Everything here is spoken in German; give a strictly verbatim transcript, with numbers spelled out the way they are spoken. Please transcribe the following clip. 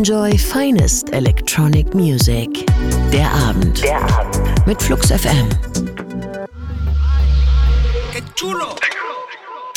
Enjoy finest electronic music. Der Abend. Der Abend. Mit Flux F M. ¡Qué chulo!